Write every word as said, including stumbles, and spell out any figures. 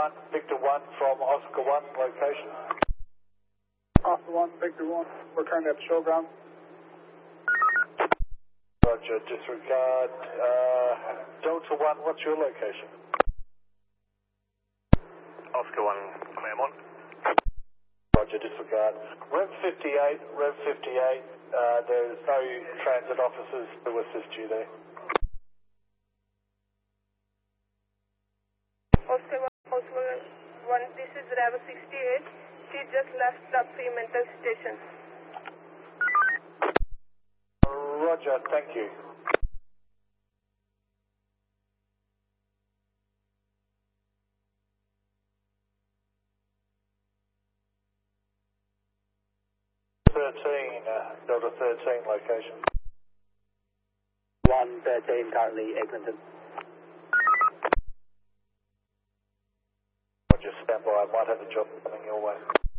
one, Victor one from Oscar one location. Oscar one, Victor one, we're currently at the showground. Roger, disregard. Uh, Delta one, what's your location? Oscar one, Claremont. Roger, disregard. Rev fifty-eight, Rev fifty-eight, uh, there's no transit officers to assist you there. Oscar one, Oscar one, this is Rev sixty-eight. She just left the pre-mental station. Roger, thank you. thirteen, uh, Delta thirteen location. one thirteen, currently Eglinton. Roger, stand by, I might have a job coming your way.